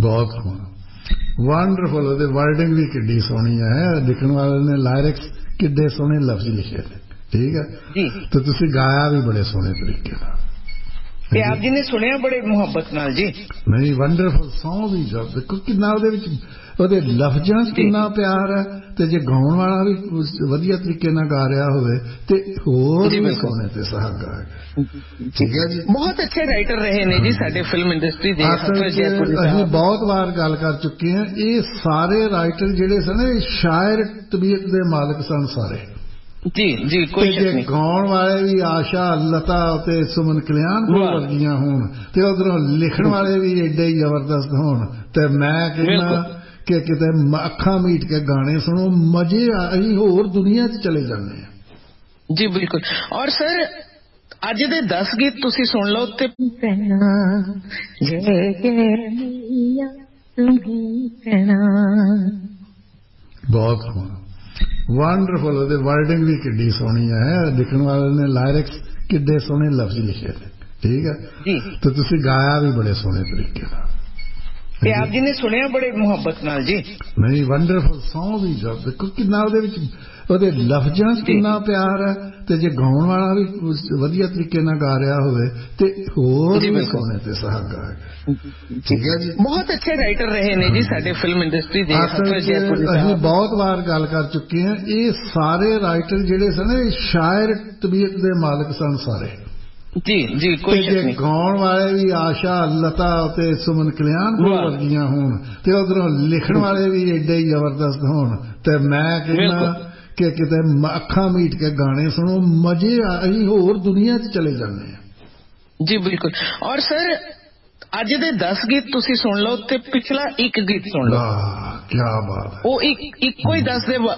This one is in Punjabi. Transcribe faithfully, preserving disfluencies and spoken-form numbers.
बहुत वंडरफुल ਉਹਦੇ वर्डिंग भी किड्डी सोहनी है लिखण वाले ने लायरिक्स किड्डे सोहने लफ्ज लिखे थे ठीक है जी तो तुसी गाया भी बड़े सोहने तरीके नाल ਤੇ ਆਪ ਜੀ ਨੇ ਸੁਣਿਆ ਬੜੇ ਮੁਹੱਬਤ ਨਾਲ ਜੀ ਨਹੀਂ ਵੰਡਰਫੁਲ ਸੌਂਗ ਵੀ ਜਦ ਦੇਖੋ ਕਿੰਨਾ ਉਹਦੇ ਵਿੱਚ ਉਹਦੇ ਲਫ਼ਜ਼ਾਂ 'ਚ ਕਿੰਨਾ ਪਿਆਰ ਹੈ ਤੇ ਜੇ ਗਾਉਣ ਵਾਲਾ ਵੀ ਵਧੀਆ ਤਰੀਕੇ ਨਾਲ ਗਾ ਰਿਹਾ ਹੋਵੇ ਤੇ ਹੋਰ ਵੀ ਸੋਹਣੇ ਤੇ ਸੁਹਾਗਾ ਠੀਕ ਹੈ ਜੀ ਬਹੁਤ ਅੱਛੇ ਰਾਈਟਰ ਰਹੇ ਨੇ ਜੀ ਸਾਡੇ ਫਿਲਮ ਇੰਡਸਟਰੀ ਦੇ ਅਸੀਂ ਬਹੁਤ ਵਾਰ ਗੱਲ ਕਰ ਚੁੱਕੇ ਹਾਂ ਇਹ ਸਾਰੇ ਰਾਈਟਰ ਜਿਹੜੇ ਸਨ ਇਹ ਸ਼ਾਇਰ ਤਬੀਅਤ ਦੇ ਮਾਲਕ ਸਨ ਸਾਰੇ ਜੀ ਜੀ ਕੋਈ ਸ਼ੱਕ ਨਹੀਂ ਗਾਉਣ ਵਾਲੇ ਵੀ ਆਸ਼ਾ ਲਤਾ ਤੇ ਸੁਮਨ ਕਲਿਆਣਪੁਰ ਵਰਗੀਆਂ ਹੋਣ ਤੇ ਉਧਰੋਂ ਲਿਖਣ ਵਾਲੇ ਵੀ ਏਡੇ ਹੀ ਜ਼ਬਰਦਸਤ ਹੋਣ ਤੇ ਮੈਂ ਕਹਿੰਦਾ ਕਿ ਕਿਤੇ ਅੱਖਾਂ ਮੀਟ ਕੇ ਗਾਣੇ ਸੁਣੋ ਮਜ਼ੇ ਅਸੀਂ ਹੋਰ ਦੁਨੀਆ 'ਚ ਚਲੇ ਜਾਂਦੇ ਹਾਂ ਜੀ ਬਿਲਕੁਲ ਔਰ ਸਰ ਅੱਜ ਦੇ ਦਸ ਗੀਤ ਤੁਸੀਂ ਸੁਣ ਲਓ ਤੇ ਬਹੁਤ वंडरफुल ਉਹਦੇ वर्डिंग भी किड्डी सोहनी है लिखण वाले ने लायरिक्स किड्डे सोहने लफ्ज लिखे थे ठीक है जी तो तुसी गाया भी बड़े सोहने तरीके नाल ਤੇ ਆਪ ਜੀ ਨੇ ਸੁਣਿਆ ਬੜੇ ਮੁਹੱਬਤ ਨਾਲ ਜੀ ਨਹੀਂ ਵੰਡਰਫੁਲ ਸੌਂਗ ਵੀ ਜਦ ਦੇਖੋ ਕਿੰਨਾ ਉਹਦੇ ਵਿੱਚ ਉਹਦੇ ਲਫ਼ਜ਼ਾਂ 'ਚ ਕਿੰਨਾ ਪਿਆਰ ਹੈ ਤੇ ਜੇ ਗਾਉਣ ਵਾਲਾ ਵੀ ਵਧੀਆ ਤਰੀਕੇ ਨਾਲ ਗਾ ਰਿਹਾ ਹੋਵੇ ਤੇ ਹੋਰ ਵੀ ਸੋਹਣੇ ਤੇ ਸੁਹਾਗਾ ਠੀਕ ਹੈ ਜੀ ਬਹੁਤ ਅੱਛੇ ਰਾਈਟਰ ਰਹੇ ਨੇ ਜੀ ਸਾਡੇ ਫਿਲਮ ਇੰਡਸਟਰੀ ਦੇ ਅਸੀਂ ਬਹੁਤ ਵਾਰ ਗੱਲ ਕਰ ਚੁੱਕੇ ਹਾਂ ਇਹ ਸਾਰੇ ਰਾਈਟਰ ਜਿਹੜੇ ਸਨ ਇਹ ਸ਼ਾਇਰ ਤਬੀਅਤ ਦੇ ਮਾਲਕ ਸਨ ਸਾਰੇ ਜੀ ਜੀ ਕੋਈ ਸ਼ੱਕ ਨਹੀਂ ਗਾਉਣ ਵਾਲੇ ਵੀ ਆਸ਼ਾ ਲਤਾ ਤੇ ਸੁਮਨ ਕਲਿਆਣਪੁਰ ਵਰਗੀਆਂ ਹੋਣ ਤੇ ਉਧਰੋਂ ਲਿਖਣ ਵਾਲੇ ਵੀ ਏਡੇ ਹੀ ਜ਼ਬਰਦਸਤ ਹੋਣ ਤੇ ਮੈਂ ਕਹਿੰਦਾ ਕਿ ਕਿਤੇ ਅੱਖਾਂ ਮੀਟ ਕੇ ਗਾਣੇ ਸੁਣੋ ਮਜ਼ੇ ਅਸੀਂ ਹੋਰ ਦੁਨੀਆ 'ਚ ਚਲੇ ਜਾਂਦੇ ਹਾਂ ਜੀ ਬਿਲਕੁਲ ਔਰ ਸਰ ਅੱਜ ਦੇ ਦਸ ਗੀਤ ਤੁਸੀਂ ਸੁਣ ਲਓ ਤੇ ਪਿਛਲਾ ਇੱਕ ਗੀਤ ਸੁਣ ਲਓ ਕੀ ਬਾਤ ਉਹ ਇੱਕ ਇੱਕੋ ਹੀ ਦਸ ਦੇ